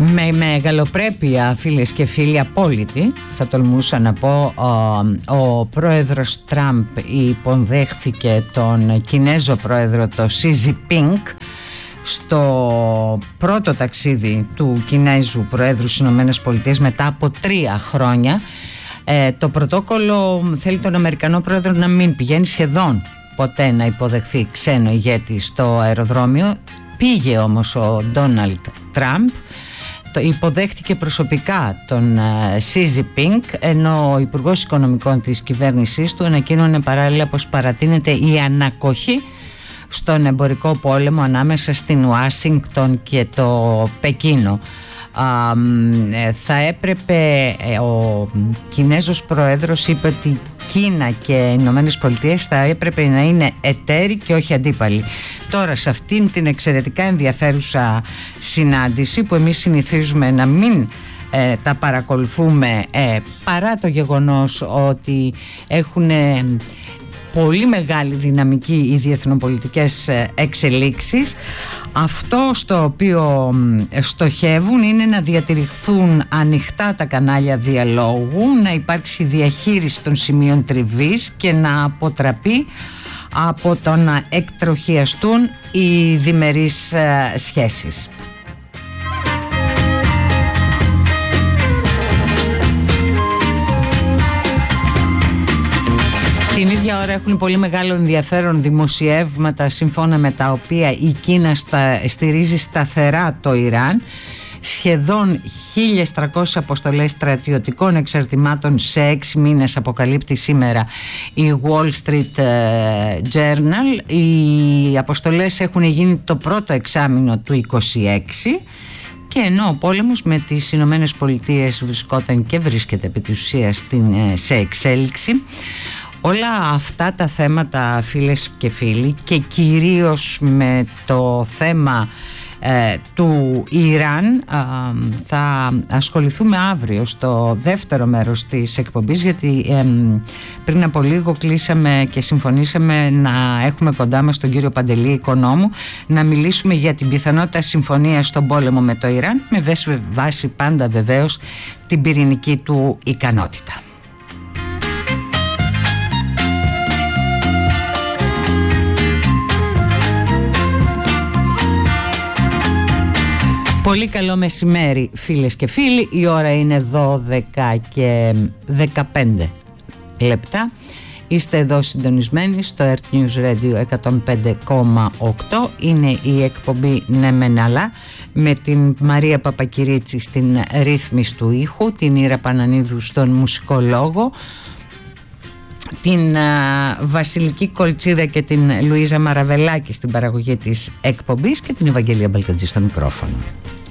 Με μεγαλοπρέπεια, φίλες και φίλοι, απόλυτη θα τολμούσα να πω, ο πρόεδρος Τραμπ υποδέχθηκε τον Κινέζο πρόεδρο, το Xi Jinping, στο πρώτο ταξίδι του Κινέζου Προέδρου στις Ηνωμένες Πολιτείες μετά από 3 χρόνια. Το πρωτόκολλο θέλει τον Αμερικανό πρόεδρο να μην πηγαίνει σχεδόν ποτέ να υποδεχθεί ξένο ηγέτη στο αεροδρόμιο. Πήγε όμως ο Ντόναλντ Τραμπ, υποδέχτηκε προσωπικά τον Xi Jinping, ενώ ο Υπουργός Οικονομικών της κυβέρνησής του ανακοίνωνε παράλληλα πως παρατείνεται η ανακοχή στον εμπορικό πόλεμο ανάμεσα στην Ουάσιγκτον και το Πεκίνο. Θα έπρεπε, ο Κινέζος Πρόεδρος είπε ότι Κίνα και οι Ηνωμένες Πολιτείες θα έπρεπε να είναι εταίροι και όχι αντίπαλοι. Τώρα, σε αυτήν την εξαιρετικά ενδιαφέρουσα συνάντηση που εμείς συνηθίζουμε να μην τα παρακολουθούμε, παρά το γεγονός ότι έχουν πολύ μεγάλη δυναμική οι διεθνοπολιτικές εξελίξεις, αυτό στο οποίο στοχεύουν είναι να διατηρηθούν ανοιχτά τα κανάλια διαλόγου, να υπάρξει διαχείριση των σημείων τριβής και να αποτραπεί από το να εκτροχιαστούν οι διμερείς σχέσεις. Την ίδια ώρα έχουν πολύ μεγάλο ενδιαφέρον δημοσιεύματα σύμφωνα με τα οποία η Κίνα στηρίζει σταθερά το Ιράν. Σχεδόν 1.300 αποστολές στρατιωτικών εξαρτημάτων σε 6 μήνες αποκαλύπτει σήμερα η Wall Street Journal. Οι αποστολές έχουν γίνει το πρώτο εξάμηνο του 26, και ενώ ο πόλεμος με τις Ηνωμένες Πολιτείες βρισκόταν και βρίσκεται επί της ουσίας σε εξέλιξη, όλα αυτά τα θέματα, φίλες και φίλοι, και κυρίως με το θέμα του Ιράν θα ασχοληθούμε αύριο στο δεύτερο μέρος της εκπομπής, γιατί πριν από λίγο κλείσαμε και συμφωνήσαμε να έχουμε κοντά μας τον κύριο Παντελή Οικονόμου, να μιλήσουμε για την πιθανότητα συμφωνίας στον πόλεμο με το Ιράν, με βάση πάντα βεβαίως την πυρηνική του ικανότητα. Πολύ καλό μεσημέρι, φίλες και φίλοι. Η ώρα είναι 12 και 15 λεπτά. Είστε εδώ συντονισμένοι στο Earth News Radio 105,8. Είναι η εκπομπή «Ναι μεν αλλά», με την Μαρία Παπακυρίτσι στην ρύθμιση του ήχου, την Ήρα Πανανίδου στον μουσικό λόγο, την Βασιλική Κολτσίδα και την Λουίζα Μαραβελάκη στην παραγωγή της εκπομπής και την Ευαγγελία Μπαλτατζή στο μικρόφωνο.